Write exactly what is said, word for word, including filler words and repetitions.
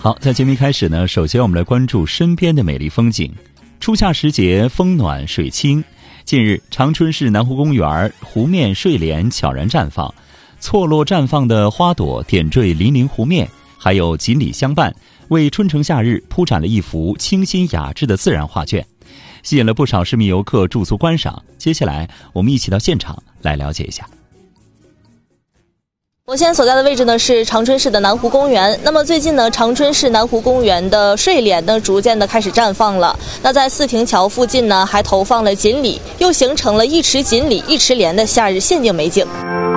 好，在节目一开始呢，首先我们来关注身边的美丽风景。初夏时节，风暖水清。近日，长春市南湖公园湖面睡莲悄然绽放，错落绽放的花朵点缀粼粼湖面，还有锦鲤相伴，为春城夏日铺展了一幅清新雅致的自然画卷，吸引了不少市民游客驻足观赏。接下来，我们一起到现场来了解一下。 我现在所在的位置呢是长春市的南湖公园。那么最近呢，长春市南湖公园的睡莲呢逐渐的开始绽放了。那在四平桥附近呢，还投放了锦鲤，又形成了一池锦鲤一池莲的夏日限定美景。